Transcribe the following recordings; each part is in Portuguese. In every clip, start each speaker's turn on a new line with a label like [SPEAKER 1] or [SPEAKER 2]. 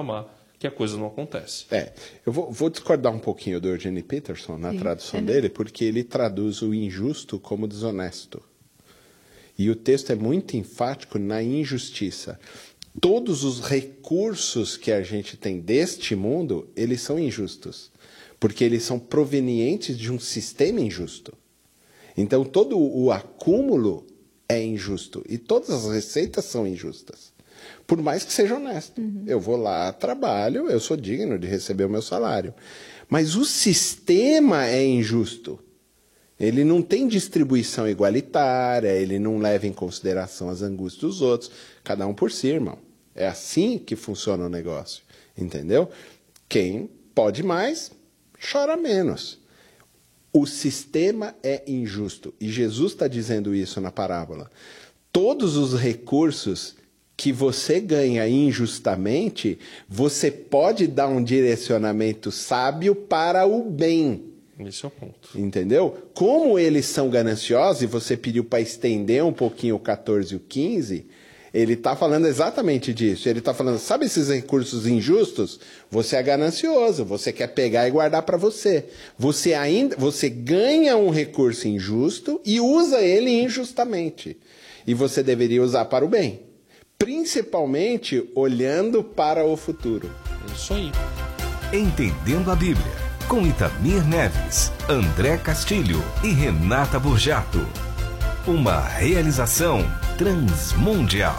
[SPEAKER 1] reclamar que a coisa não acontece.
[SPEAKER 2] Eu vou discordar um pouquinho do Eugene Peterson na tradução dele, porque ele traduz o injusto como desonesto. E o texto é muito enfático na injustiça. Todos os recursos que a gente tem deste mundo, eles são injustos, porque eles são provenientes de um sistema injusto. Então, todo o acúmulo é injusto e todas as receitas são injustas, por mais que seja honesto. Eu vou lá, trabalho, eu sou digno de receber o meu salário. Mas o sistema é injusto. Ele não tem distribuição igualitária, ele não leva em consideração as angústias dos outros, cada um por si, irmão. É assim que funciona o negócio, entendeu? Quem pode mais, chora menos. O sistema é injusto, e Jesus está dizendo isso na parábola. Todos os recursos que você ganha injustamente, você pode dar um direcionamento sábio para o bem.
[SPEAKER 1] Esse é o ponto.
[SPEAKER 2] Entendeu? Como eles são gananciosos, e você pediu para estender um pouquinho o 14 e o 15, ele está falando exatamente disso. Ele está falando, sabe esses recursos injustos? Você é ganancioso, você quer pegar e guardar para você. Você ganha um recurso injusto e usa ele injustamente. E você deveria usar para o bem. Principalmente olhando para o futuro.
[SPEAKER 1] É isso aí.
[SPEAKER 3] Entendendo a Bíblia, com Itamir Neves, André Castilho e Renata Burjato. Uma realização transmundial.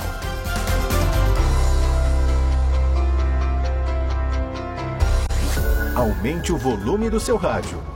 [SPEAKER 3] Aumente o volume do seu rádio.